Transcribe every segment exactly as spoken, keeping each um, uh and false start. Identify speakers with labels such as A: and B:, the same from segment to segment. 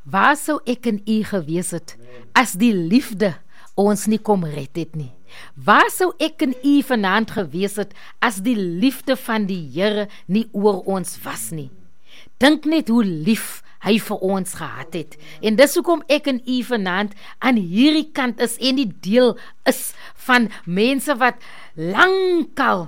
A: Waar sou ek en u gewees het, as die liefde ons nie kom red het nie? Waar sou ek en u vanaand gewees het, as die liefde van die Here nie oor ons was nie? Dink net hoe lief hy vir ons gehad het. En dis hoekom ek en u vanaand aan hierdie kant is en die deel is van mense wat lankal,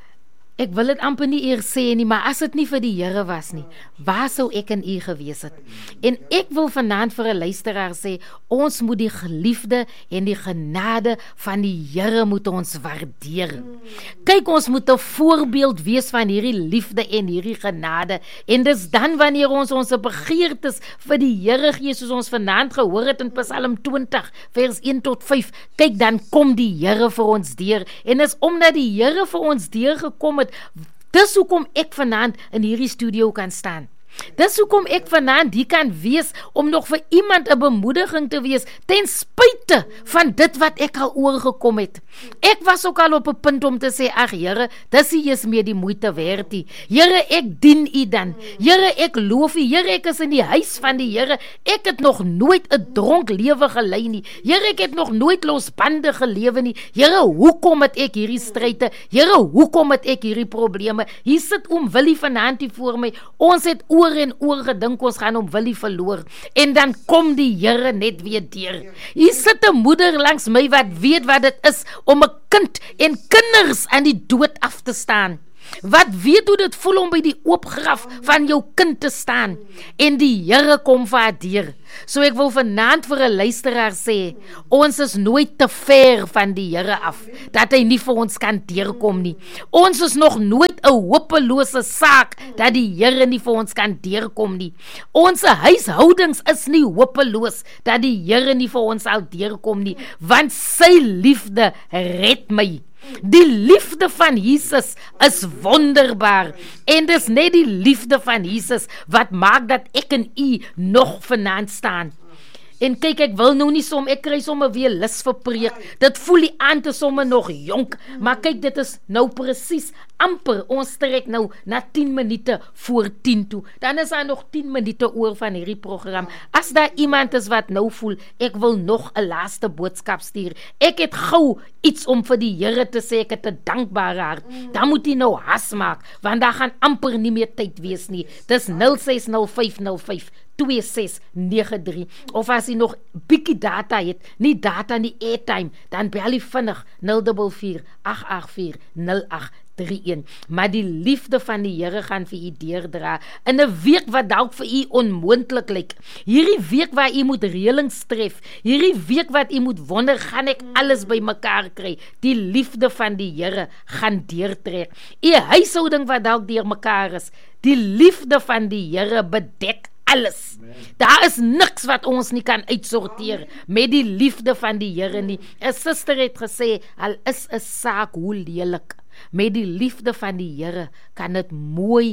A: ek wil dit amper nie eers sê nie, maar as dit nie vir die Here was nie, waar sou ek en u gewees het? En ek wil vanaand vir 'n luisteraar sê, ons moet die geliefde en die genade van die Here moet ons waardeer. Kyk, ons moet 'n voorbeeld wees van hierdie liefde en hierdie genade, en dis dan wanneer ons ons begeertes vir die Here gee, soos ons vanaand gehoor het in Psalm twintig, vers een tot vyf, kyk, dan kom die Here vir ons deur, en dis omdat die Here vir ons deur gekom het, dis hoekom ek vanaand in hierdie studio kan staan. Dis hoekom ek vanaand hier kan wees, om nog vir iemand 'n bemoediging te wees, ten spyte van dit wat ek al oorgekom het. Ek was ook al op 'n punt om te sê, ag Here, dis nie eens meer die moeite werd nie. Here, ek dien u dan. Here, ek loof u. Here, ek is in die huis van die Here. Ek het nog nooit 'n dronk lewe gelei nie. Here, ek het nog nooit losbandig gelewe nie. Here, hoekom het ek hierdie stryde? Here, hoekom het ek hierdie probleme? Hier sit oom Willie vanaand hier voor my. Ons het oor en oor gedink ons gaan om Willie verloor, en dan kom die Here net weer deur. Hier sit 'n moeder langs my wat weet wat dit is om 'n kind en kinders aan die dood af te staan. Wat weet hoe dit voel om by die oop graf van jou kind te staan, en die Here kom vir haar deur. So ek wil vanaand vir 'n luisteraar sê, ons is nooit te ver van die Here af, dat hy nie vir ons kan deurkom nie. Ons is nog nooit 'n hopelose saak, dat die Here nie vir ons kan deurkom nie. Ons huishoudings is nie hopeloos, dat die Here nie vir ons sal deurkom nie, want sy liefde red my. Die liefde van Jesus is wonderbaar, en dis net die liefde van Jesus wat maak dat ek en u nog vanaand staan. En kyk, ek wil nou nie som, ek kry somme weer lus vir preek, dit voel die aand te somme nog jonk, maar kyk, dit is nou presies amper, ons trek nou na tien minute voor tien toe, dan is daar nog tien minute oor van hierdie program. As daar iemand is wat nou voel, ek wil nog 'n laaste boodskap stuur, ek het gou iets om vir die Here te sê, ek het 'n dankbare hart, dan moet jy nou has maak, want daar gaan amper nie meer tyd wees nie. Dis nul ses nul vyf nul vyf twee ses nege drie, of as jy nog bietjie data het, nie data nie airtime, dan bel jy vinnig nul vier vier agt agt vier nul agt drie een, maar die liefde van die Here gaan vir u deurdra, in 'n week wat dalk vir u onmoontlik lyk, hierdie week waar u moet reëlings tref, hierdie week wat u moet wonder, gaan ek alles by mekaar kry, die liefde van die Here gaan deurtrek, u huishouding wat dalk deur mekaar is, die liefde van die Here bedek alles. Daar is niks wat ons nie kan uitsorteer met die liefde van die Here nie. 'n Suster het gesê, al is 'n saak hoe lelik, met die liefde van die Here kan dit mooi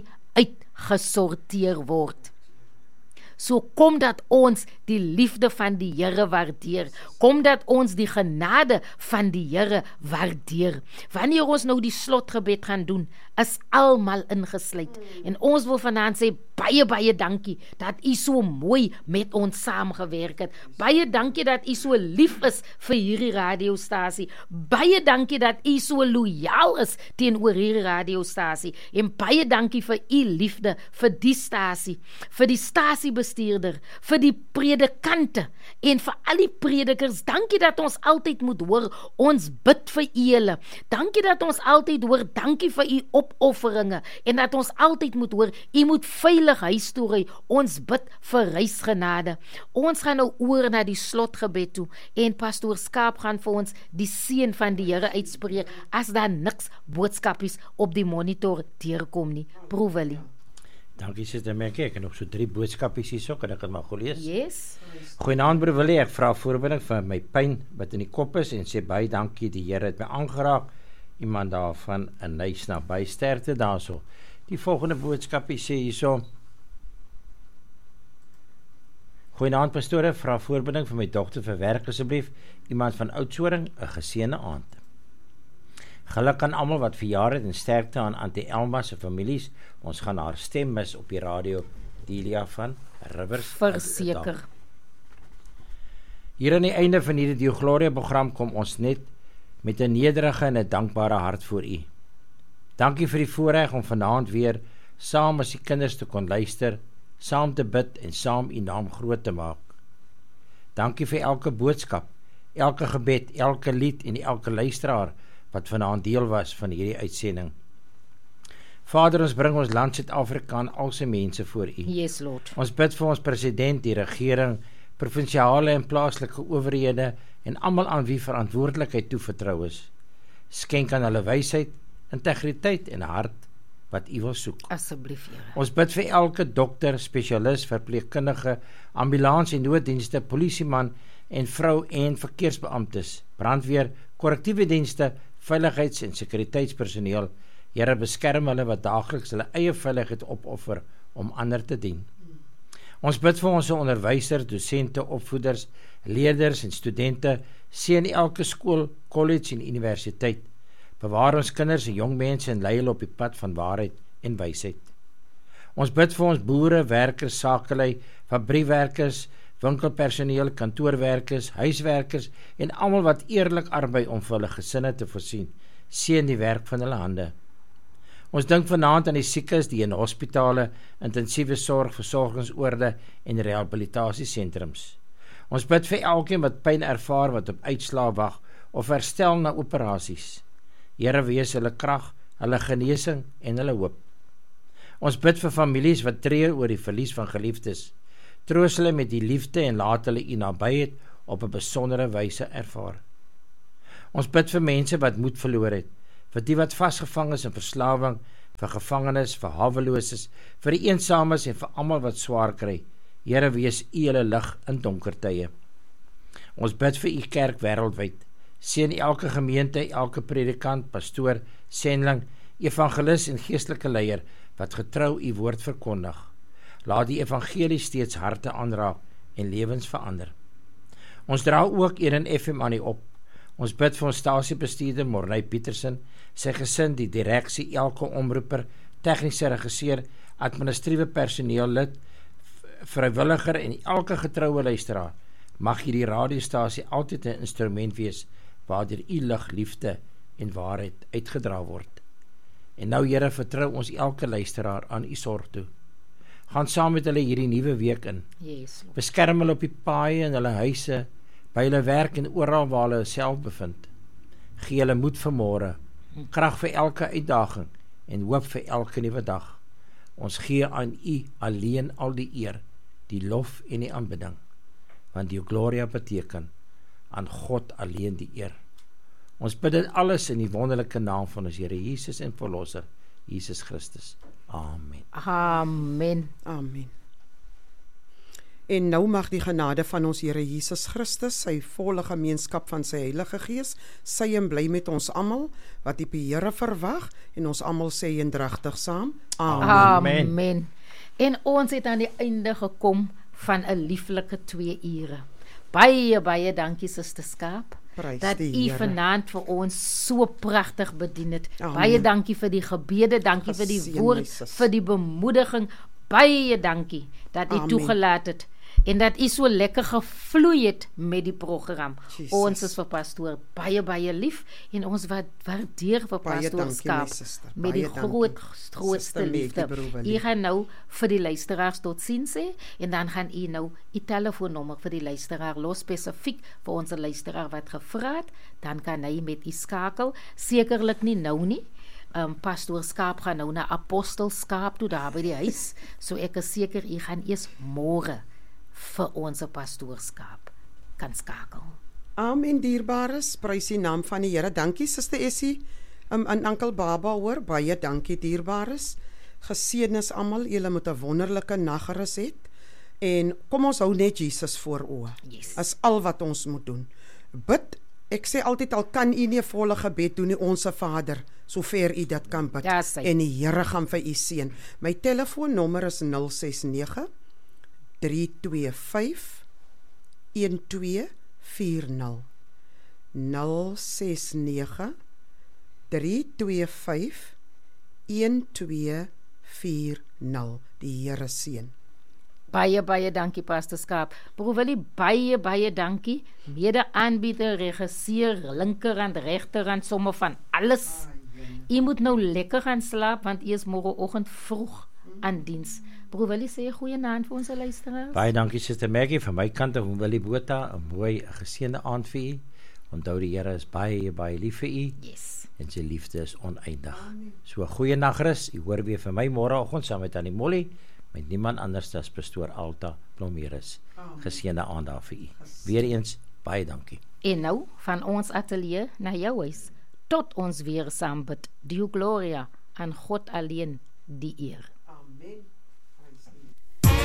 A: uitgesorteer word. So kom dat ons die liefde van die Here waardeer, kom dat ons die genade van die Here waardeer. Wanneer ons nou die slotgebed gaan doen, is almal ingesluit, en ons wil vanaand sê, baie baie dankie, dat u so mooi met ons saamgewerk het, baie dankie dat u so lief is vir hierdie radiostasie, baie dankie dat u so loyaal is teenoor hierdie radiostasie, en baie dankie vir u liefde vir die stasie, vir die stasiebestuurder, vir die predikante, en vir al die predikers. Dankie dat ons altyd moet hoor, ons bid vir julle, dankie dat ons altyd hoor, dankie vir u opofferinge, en dat ons altyd moet hoor, u moet veilig huis toe ry, ons bid vir reisgenade. Ons gaan nou oor na die slotgebed toe, en pastoor Skaap gaan vir ons die seën van die Here uitspreek, as daar niks boodskapies op die monitor deurkom nie. Broer Willie.
B: Dankie Suster Merkie, ek het nog so drie boodskapies hier, so kan ek het maar gelees.
A: Yes.
B: Goeienaand broer Willie, ek vra voorbereiding vir my pyn wat in die kop is, en sê baie dankie, die Here het my aangeraak, iemand daarvan 'n nuus na by sterkte daarso. Die volgende boodskapie sê hierso: Goeienaand pastore, vra voorbereiding vir my dogter vir werk asseblief, iemand van Oudtshoorn, 'n geseënde aand. Geluk aan almal wat verjaar het, en sterkte aan Auntie Elma se families. Ons gaan haar stem mis op die radio Delia van Rivers.
A: Verseker.
B: Hier aan die einde van hierdie Deo Gloria program kom ons net met 'n nederige en 'n dankbare hart voor U. Dankie vir die voorreg om vanaand weer saam as die kinders te kon luister, saam te bid en saam U naam groot te maak. Dankie vir elke boodskap, elke gebed, elke lied en elke luisteraar wat vanaand deel was van hierdie uitsending. Vader, ons bring ons land Suid-Afrika en al sy mense voor U.
A: Yes, Lord.
B: Ons bid vir ons president, die regering, provinsiale en plaaslike owerhede en almal aan wie verantwoordelikheid toevertrou is. Skenk aan hulle wysheid, integriteit en 'n hart wat U wil soek.
A: Asseblief, Here.
B: Ons bid vir elke dokter, spesialis, verpleegkundige, ambulans en nooddienste, polisieman en vrou en verkeersbeamptes, brandweer, korrektiewe dienste, veiligheids- en sekuriteitspersoneel. Here, beskerm hulle wat daagliks hulle eie veiligheid opoffer om ander te dien. Ons bid vir ons onderwysers, dosente, opvoeders, leerders en studente, seën elke skool, college en universiteit. Bewaar ons kinders en jong mense en lei hulle op die pad van waarheid en wysheid. Ons bid vir ons boere, werkers, sakelei, fabriekwerkers, winkelpersoneel, kantoorwerkers, huiswerkers en almal wat eerlik arbei om vir hulle gesinne te voorsien. Seën die werk van hulle hande. Ons dink vanaand aan die siekes, die in hospitale, intensiewe sorg, versorgingsoorde en rehabilitasiesentrums. Ons bid vir elkeen wat pyn ervaar, wat op uitslae wag of herstel na operasies. Here, wees hulle krag, hulle genesing en hulle hoop. Ons bid vir families wat treur oor die verlies van geliefdes. Troos hulle met die liefde en laat hulle U nabyheid op 'n besondere wyse ervaar. Ons bid vir mense wat moed verloor het, vir die wat vasgevang is in verslawing, vir gevangenes, vir haweloses, vir die eensames en vir almal wat swaar kry. Here, wees U hulle lig in donker tye. Ons bid vir U kerk wêreldwyd. Seën elke gemeente, elke predikant, pastoor, sending, evangelis en geestelike leier wat getrou U woord verkondig. Laat die evangelie steeds harte aanraak en lewens verander. Ons dra ook Eden F M aan U op. Ons bid vir ons stasiebestuurder Morney Petersen, sy gesin, die direksie, elke omroeper, tegniese regisseur, administratiewe personeel lid, vrywilliger en elke getroue luisteraar. Mag hierdie radiostasie altyd 'n instrument wees waardeur U lig, liefde en waarheid uitgedra word. En nou, Here, vertrou ons elke luisteraar aan U sorg toe. Gaan saam met hulle hierdie nuwe week in.
A: Yes, Lord.
B: Beskerm hulle op die paaie en hulle huise, by hulle werk en oral waar hulle self bevind. Gee hulle moed vir môre, krag vir elke uitdaging en hoop vir elke nuwe dag. Ons gee aan U alleen al die eer, die lof en die aanbidding, want Deo Gloria beteken aan God alleen die eer. Ons bid dit alles in die wonderlike naam van ons Here Jesus en Verlosser, Jesus Christus. Amen.
A: Amen.
C: Amen. En nou mag die genade van ons Here Jesus Christus, sy volle gemeenskap van sy Heilige Gees, sy en bly met ons almal, wat die Here verwag, en ons almal sê eendragtig saam. Amen.
A: Amen. Amen. En ons het aan die einde gekom van 'n lieflike twee ure. Baie, baie dankie, Suster Skaap,
C: Prys
A: dat
C: die
A: U
C: Here.
A: vanaand vir ons so pragtig bedien het.
C: Amen.
A: Baie dankie vir die gebede, dankie vir die
C: Geseën
A: woord,
C: Jesus.
A: vir die bemoediging. Baie dankie dat U
C: Amen.
A: toegelaat het en dat U so lekker gevloei het met die program.
C: Jesus.
A: Ons is vir pastoor baie, baie lief en ons wat waardeer vir
C: Baie
A: pastoor
C: dankie,
A: Skaap
C: my suster.
A: met die
C: Baie dankie.
A: groot, grootste
C: Suster Maggie
A: liefde.
C: Broebelie.
A: U gaan nou vir die luisteraars tot sien sê en dan gaan U nou U telefoonnommer vir die luisteraar los, spesifiek vir ons luisteraar wat gevra het, dan kan hy met U skakel, sekerlik nie nou nie. Um, pastoor Skaap gaan nou na Apostel Skaap toe daar by die huis, so ek is seker U gaan eers môre vir ons pastoor Skaap kan skakel.
C: Amen, dierbares, prys die naam van die Here. Dankie, Suster Essie, um, en Ankel Baba hoor, baie dankie, dierbares. Geseën is almal, julle moet 'n wonderlike naggerus het. En kom ons hou net Jesus voor oë.
A: Yes.
C: Is al wat ons moet doen. Bid, ek sê altyd al kan U nie 'n volle gebed doen nie, Onse Vader, sover U dit kan bid.
A: Ja, sy.
C: En die Here gaan vir U seën. My telefoonnommer is nul ses nege drie twee vyf een twee vier nul. nul ses nege drie twee vyf een twee vier nul. Die Here seën.
A: Baie, baie dankie, Pastor Skaap. Broer Willie, baie, baie dankie. Mede-aanbieder, regisseur, linkerhand, regterhand, somme van alles. U moet nou lekker gaan slaap, want u is môreoggend vroeg aan diens. Broer Willie, sê 'n goeie aand vir ons luisteraars.
B: Baie dankie, Suster Maggie, van my kant af, Willie Botha, 'n mooi, geseënde aand vir u. Onthou die Here is baie, baie lief vir u.
A: Yes.
B: En sy liefde is oneindig. So 'n goeie nagrus. U hoor weer vir my môreoggend saam met Annie Molly, met niemand anders as pastoor Alta Plomeris. Geseënde aand daar vir u. Weereens baie dankie.
A: En nou van ons ateljee na jou huis. Tot ons weer saam bid. Die gloria aan God alleen die eer.
C: Amen.